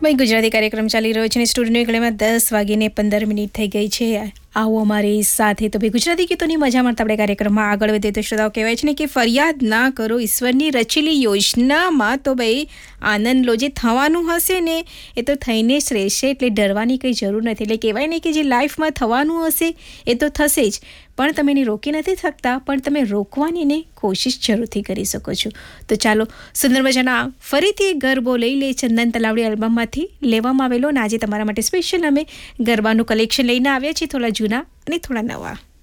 ભાઈ ગુજરાતી કાર્યક્રમ ચાલી રહ્યો છે અને સ્ટુડિયોની ઘડીમાં 10:15 થઈ ગઈ છે. આવો અમારી સાથે. તો ભાઈ ગુજરાતી ગીતોની મજા મારતા આપણે કાર્યક્રમમાં આગળ વધીએ તો શ્રોતાઓ કહેવાય છે ને કે ફરિયાદ ના કરો ઈશ્વરની રચેલી યોજનામાં. તો ભાઈ આનંદ લો, જે થવાનું હશે ને એ તો થઈને જ રહેશે, એટલે ડરવાની કંઈ જરૂર નથી. એટલે કહેવાય ને કે જે લાઈફમાં થવાનું હશે એ તો થશે જ, પણ તમે એને રોકી નથી શકતા, પણ તમે રોકવાની ને કોશિશ જરૂરથી કરી શકો છો. તો ચાલો સુંદર મજાના ફરીથી ગરબો લઈ લે ચંદન તલાવડી આલ્બમમાંથી લેવામાં આવેલો, અને આજે તમારા માટે સ્પેશિયલ અમે ગરબાનું કલેક્શન લઈને આવ્યા છીએ, થોડા જૂના અને થોડા નવા.